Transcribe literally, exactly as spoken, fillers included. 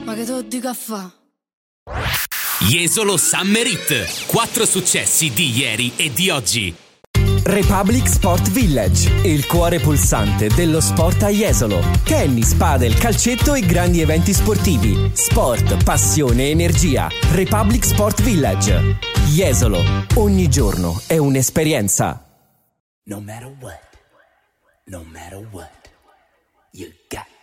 Ma che tu dica fa? Jesolo Summer Hit. Quattro successi di ieri e di oggi. Republic Sport Village, il cuore pulsante dello sport a Jesolo. Tennis, padel, calcetto e grandi eventi sportivi. Sport, passione, energia. Republic Sport Village. Jesolo, ogni giorno è un'esperienza. No matter what, no matter what, you got